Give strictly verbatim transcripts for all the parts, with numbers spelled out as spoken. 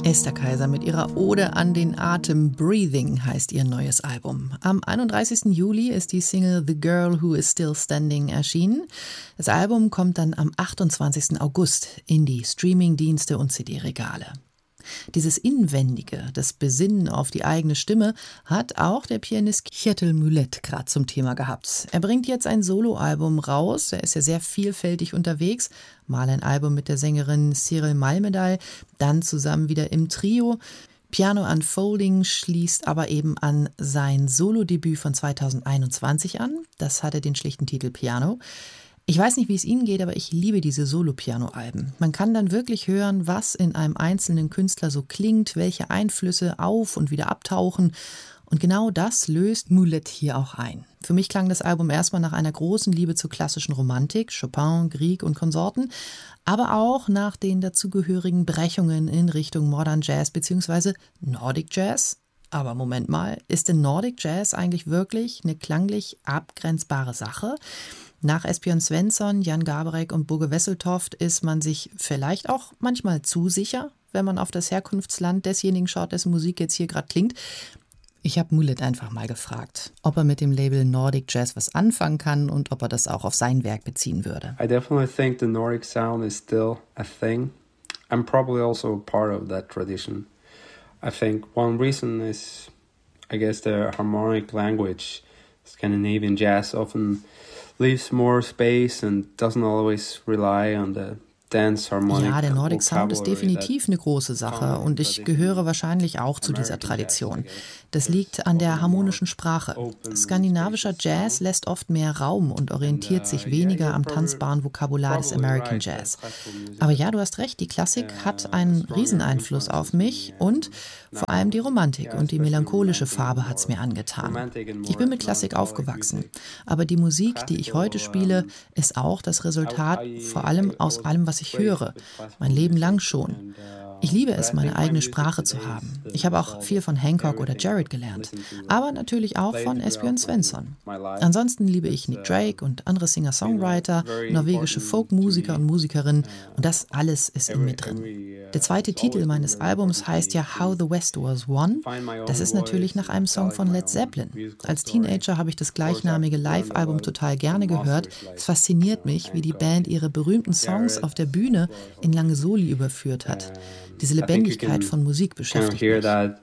Esther Kaiser mit ihrer Ode an den Atem. Breathing heißt ihr neues Album. Am einunddreißigsten Juli ist die Single The Girl Who Is Still Standing erschienen. Das Album kommt dann am achtundzwanzigsten August in die Streamingdienste und C D-Regale. Dieses Inwendige, das Besinnen auf die eigene Stimme, hat auch der Pianist Kjetil Mulet gerade zum Thema gehabt. Er bringt jetzt ein Soloalbum raus, er ist ja sehr vielfältig unterwegs, mal ein Album mit der Sängerin Cyril Malmedal, dann zusammen wieder im Trio. Piano Unfolding schließt aber eben an sein Solodebüt von zweitausendeinundzwanzig an, das hatte den schlichten Titel Piano. Ich weiß nicht, wie es Ihnen geht, aber ich liebe diese Solo-Piano-Alben. Man kann dann wirklich hören, was in einem einzelnen Künstler so klingt, welche Einflüsse auf und wieder abtauchen. Und genau das löst Mulet hier auch ein. Für mich klang das Album erstmal nach einer großen Liebe zur klassischen Romantik, Chopin, Grieg und Konsorten, aber auch nach den dazugehörigen Brechungen in Richtung Modern Jazz bzw. Nordic Jazz. Aber Moment mal, ist denn Nordic Jazz eigentlich wirklich eine klanglich abgrenzbare Sache? Nach Esbjörn Svensson, Jan Garbarek und Boge Wesseltoft ist man sich vielleicht auch manchmal zu sicher, wenn man auf das Herkunftsland desjenigen schaut, dessen Musik jetzt hier gerade klingt. Ich habe Mulet einfach mal gefragt, ob er mit dem Label Nordic Jazz was anfangen kann und ob er das auch auf sein Werk beziehen würde. I definitely think the Nordic sound is still a thing. I'm probably also a part of that tradition. I think one reason is, I guess, the harmonic language. Scandinavian jazz often leaves more space and doesn't always rely on the dance harmonic. Ja, der Nordic Sound ist definitiv eine große Sache und ich gehöre wahrscheinlich auch zu dieser Tradition. Das liegt an der harmonischen Sprache. Skandinavischer Jazz lässt oft mehr Raum und orientiert sich weniger am tanzbaren Vokabular des American Jazz. Aber ja, du hast recht, die Klassik hat einen Rieseneinfluss auf mich und vor allem die Romantik und die melancholische Farbe hat es mir angetan. Ich bin mit Klassik aufgewachsen, aber die Musik, die ich heute spiele, ist auch das Resultat vor allem aus allem, was ich höre, mein Leben lang schon. Ich liebe es, meine eigene Sprache zu haben. Ich habe auch viel von Hancock oder Jarrett gelernt, aber natürlich auch von Esbjörn Svensson. Ansonsten liebe ich Nick Drake und andere Singer-Songwriter, norwegische Folkmusiker und Musikerinnen und das alles ist in mir drin. Der zweite Titel meines Albums heißt ja How the West Was Won. Das ist natürlich nach einem Song von Led Zeppelin. Als Teenager habe ich das gleichnamige Live-Album total gerne gehört. Es fasziniert mich, wie die Band ihre berühmten Songs auf der Bühne in lange Soli überführt hat. Diese Lebendigkeit von Musik beschäftigt mich. That,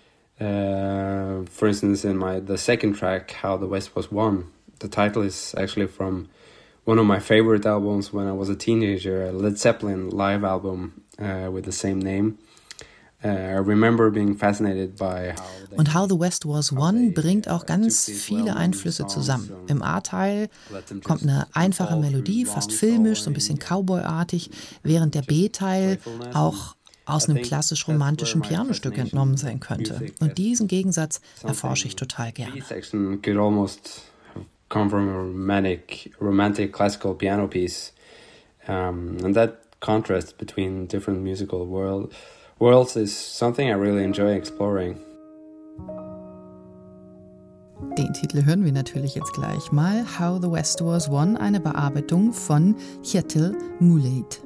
uh, for instance, in my the second track, How the West Was Won, the title is actually from one of my favorite albums when I was a teenager, a Led Zeppelin live album uh, with the same name. Uh, I remember being fascinated by how Und How the West Was Won bringt auch ganz viele Einflüsse zusammen. Im A-Teil kommt eine einfache Melodie, fast filmisch, so ein bisschen Cowboy-artig, während der B-Teil auch aus einem klassisch-romantischen Pianostück entnommen sein könnte. Und diesen Gegensatz erforsche ich total gerne. Could almost come from a romantic, romantic classical piano piece, um, and that contrast between different musical world, worlds is something I really enjoy exploring. Den Titel hören wir natürlich jetzt gleich mal. How the West Was Won, eine Bearbeitung von Kjetil Mulet.